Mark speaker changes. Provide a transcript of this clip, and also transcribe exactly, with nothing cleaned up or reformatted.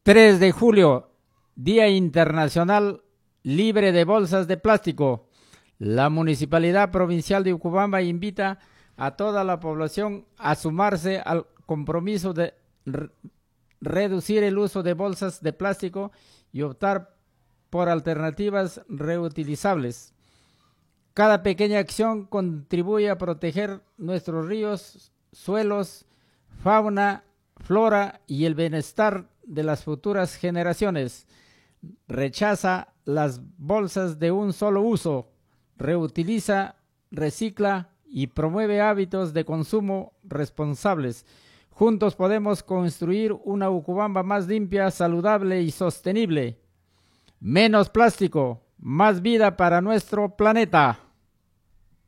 Speaker 1: tres de julio, Día Internacional Libre de Bolsas de Plástico. La Municipalidad Provincial de Ucubamba invita a toda la población a sumarse al compromiso de re reducir el uso de bolsas de plástico y optar por alternativas reutilizables. Cada pequeña acción contribuye a proteger nuestros ríos, suelos, fauna, flora y el bienestar de las futuras generaciones. Rechaza las bolsas de un solo uso, reutiliza, recicla y promueve hábitos de consumo responsables. Juntos podemos construir una Ucubamba más limpia, saludable y sostenible. Menos plástico, más vida para nuestro planeta.